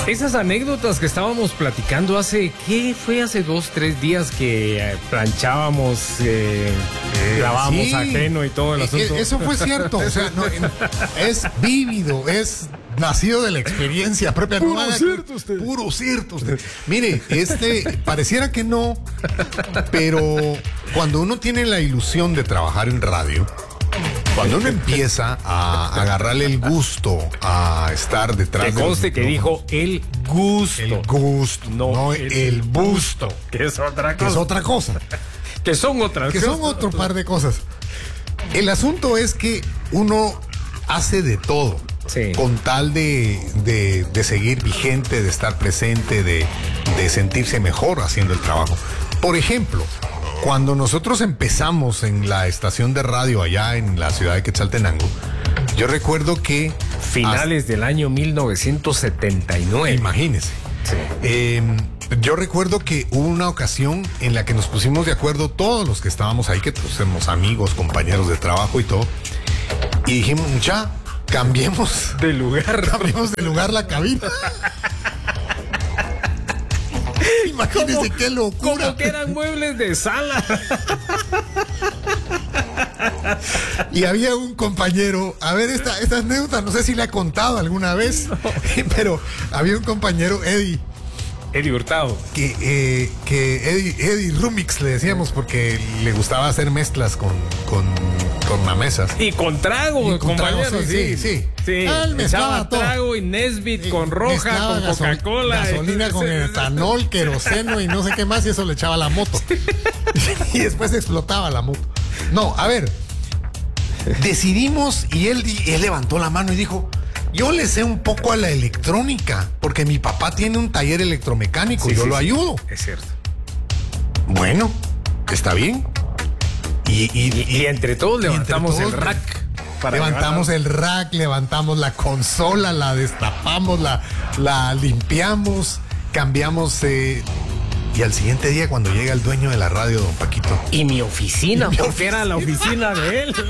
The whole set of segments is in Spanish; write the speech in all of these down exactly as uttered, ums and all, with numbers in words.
Esas anécdotas que estábamos platicando hace, ¿qué fue? Hace dos, tres días que eh, planchábamos, eh, eh, grabamos sí. ajeno y todo el asunto. Eso fue cierto, o sea, no, es vívido, es nacido de la experiencia propia. Puro no cierto usted. Puro cierto usted. Mire, este, pareciera que no, pero cuando uno tiene la ilusión de trabajar en radio, cuando uno empieza a agarrarle el gusto a estar detrás que de conste que dijo el gusto. el gusto, no, no el, el busto, que es otra que cosa. es otra cosa. Que son otras Que cosas. son otro par de cosas. El asunto es que uno hace de todo. Sí. Con tal de, de, de seguir vigente, de estar presente, de, de sentirse mejor haciendo el trabajo. Por ejemplo, cuando nosotros empezamos en la estación de radio allá en la ciudad de Quetzaltenango, yo recuerdo que... Finales hasta, del año mil novecientos setenta y nueve. Imagínese. Sí. Eh, yo recuerdo que hubo una ocasión en la que nos pusimos de acuerdo todos los que estábamos ahí, que todos somos amigos, compañeros de trabajo y todo, y dijimos, ya, cambiemos de lugar. Cambiemos de lugar la cabina. Imagínense como, qué locura. Como que eran muebles de sala. Y había un compañero, a ver, esta, esta anécdota, no sé si la he contado alguna vez, no. Pero había un compañero, Eddie. Eddie Hurtado. Que, eh, que Eddie, Eddie Rumix le decíamos porque le gustaba hacer mezclas con, con, con mamesas. Y con trago, y con compañeros. trago, sí, sí. sí. sí. Ah, echaba trago y Nesbit sí. con roja, con Coca-Cola. Gasolina y... con etanol, queroseno y no sé qué más, y eso le echaba a la moto. Y después explotaba la moto. No, a ver, decidimos y él, y él levantó la mano y dijo... Yo le sé un poco a la electrónica, porque mi papá tiene un taller electromecánico y sí, yo sí, lo ayudo. Es cierto. Bueno, está bien. Y, y, y, y entre todos levantamos entre todos, el rack. Para levantamos el rack, levantamos la consola, la destapamos, la, la limpiamos, cambiamos... Eh, y al siguiente día, cuando llega el dueño de la radio, don Paquito... Y mi oficina, y mi porque oficina. era la oficina de él.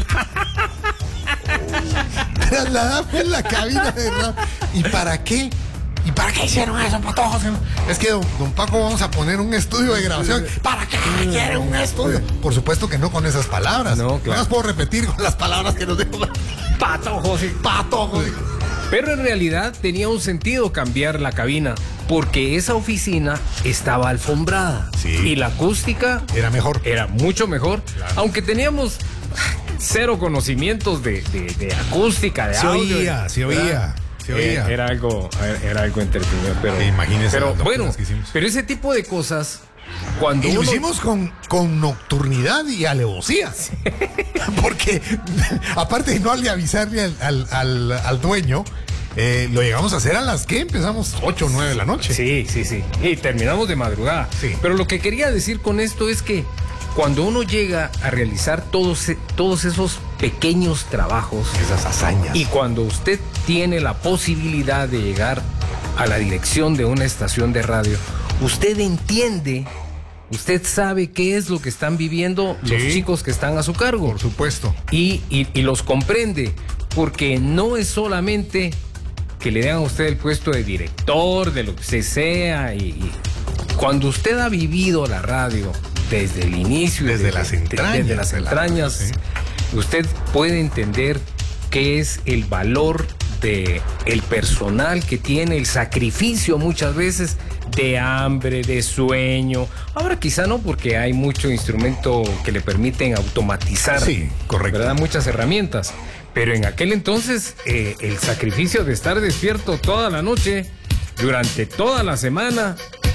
Trasladamos la cabina de radio. ¿Y para qué? ¿Y para qué hicieron eso, patojos? Es que, don, don Paco, vamos a poner un estudio de grabación. ¿Para qué quieren un estudio? Por supuesto que no con esas palabras. No, claro. No las puedo repetir con las palabras que nos dijo. Patojos. Patojos. Pero en realidad tenía un sentido cambiar la cabina, porque esa oficina estaba alfombrada. Sí. Y la acústica era mejor. Era mucho mejor. Claro. Aunque teníamos cero conocimientos de, de, de acústica, de se audio. Oía, se oía, se oía. Era algo, era algo entretenido. Pero, sí, imagínese. Pero bueno, pero ese tipo de cosas. Cuando y lo uno... hicimos con, con nocturnidad y alevosía. Sí. Porque aparte de no le avisarle al, al, al, al dueño, eh, lo llegamos a hacer a las que empezamos ocho o nueve de la noche. Sí, sí, sí. Y terminamos de madrugada. Sí. Pero lo que quería decir con esto es que cuando uno llega a realizar todos, todos esos pequeños trabajos, esas hazañas, y cuando usted tiene la posibilidad de llegar a la dirección de una estación de radio, usted entiende, usted sabe qué es lo que están viviendo sí. los chicos que están a su cargo. Por supuesto. Y, y, y los comprende, porque no es solamente que le den a usted el puesto de director, de lo que sea, y, y cuando usted ha vivido la radio desde el inicio, desde de, las entrañas, desde las entrañas, de la radio, ¿sí? Usted puede entender qué es el valor de el personal que tiene, el sacrificio muchas veces de hambre, de sueño. Ahora quizá no, porque hay mucho instrumento que le permiten automatizar, sí, correcto, ¿verdad? Muchas herramientas. Pero en aquel entonces eh, el sacrificio de estar despierto toda la noche, durante toda la semana,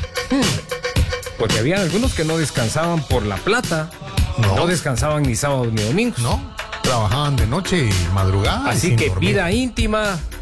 porque había algunos que no descansaban por la plata, no, no descansaban ni sábados ni domingos. No, trabajaban de noche y madrugada. Así y que dormir. Vida íntima